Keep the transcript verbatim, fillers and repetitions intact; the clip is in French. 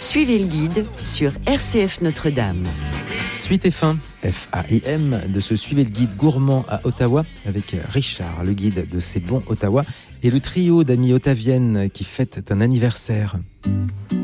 Suivez le guide sur R C F Notre-Dame. Suite et fin, F A I M, de ce Suivez le guide gourmand à Ottawa avec Richard, le guide de C'est bon Ottawa, et le trio d'amis ottaviennes qui fêtent un anniversaire.